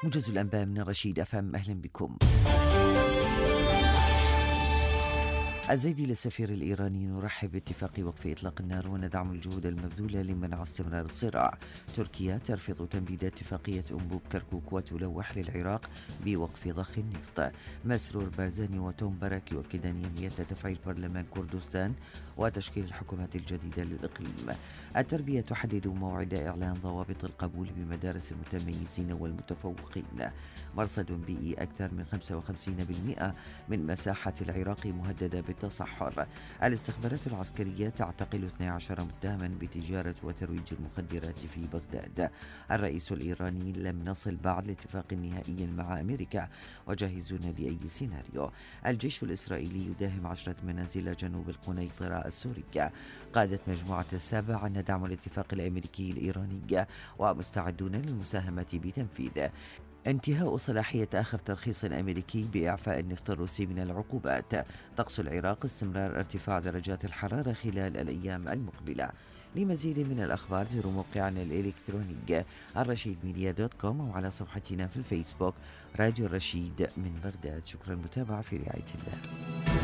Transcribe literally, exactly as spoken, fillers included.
موجز الأنباء من الرشيد أف أم، أهلا بكم. الزيدي للسفير الإيراني نرحب باتفاق وقف إطلاق النار وندعم الجهود المبذولة لمنع استمرار الصراع. تركيا ترفض تنفيذ اتفاقية أنبوب كركوك وتلوح للعراق بوقف ضخ النفط. مسرور بارزاني وتوم بارك يؤكدان أهمية تفعيل برلمان كردستان وتشكيل الحكومات الجديدة للإقليم. التربية تحدد موعد إعلان ضوابط القبول بمدارس المتميزين والمتفوقين. مرصد بيئي أكثر من خمسة وخمسين بالمئة من مساحة العراق مهددة بالتصحر. الاستخبارات العسكرية تعتقل اثني عشر متهما بتجارة وترويج المخدرات في بغداد. الرئيس الإيراني لم نصل بعد لاتفاق نهائي مع أمريكا وجاهزون لأي سيناريو. الجيش الإسرائيلي يداهم عشرة منازل جنوب القنيطرة السورية. قادت مجموعة السابع ندعم الاتفاق الأمريكي الإيراني ومستعدون للمساهمة بتنفيذه. انتهاء صلاحية آخر ترخيص أمريكي بإعفاء النفط الروسي من العقوبات. تقصد العراق استمرار ارتفاع درجات الحرارة خلال الأيام المقبلة. لمزيد من الأخبار زوروا موقعنا الإلكتروني الرشيد ميديا دوت كوم وعلى صفحتنا في الفيسبوك راديو الرشيد من بغداد. شكرا للمتابعة، في رعاية الله.